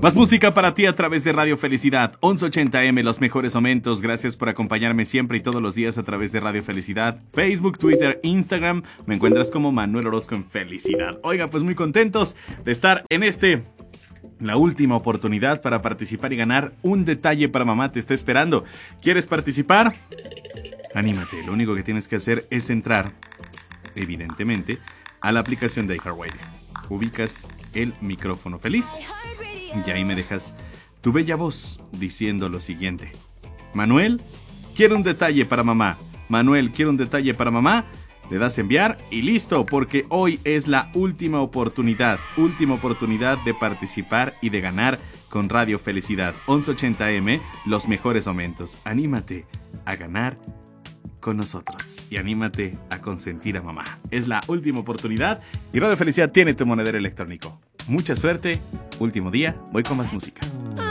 Más música para ti a través de Radio Felicidad, 1180M, los mejores momentos. Gracias por acompañarme siempre y todos los días a través de Radio Felicidad. Facebook, Twitter, Instagram. Me encuentras como Manuel Orozco en Felicidad. Oiga, pues muy contentos de estar en la última oportunidad para participar y ganar un detalle para mamá. Te está esperando. ¿Quieres participar? Anímate. Lo único que tienes que hacer es entrar, evidentemente, a la aplicación de iHeartRadio. Ubicas el micrófono feliz y ahí me dejas tu bella voz diciendo lo siguiente: Manuel, quiero un detalle para mamá. Manuel, quiero un detalle para mamá. Le das enviar y listo, porque hoy es la última oportunidad de participar y de ganar con Radio Felicidad 1180M, los mejores momentos. Anímate a ganar con nosotros y anímate a consentir a mamá. Es la última oportunidad y Radio Felicidad tiene tu monedero electrónico. Mucha suerte, último día, voy con más música.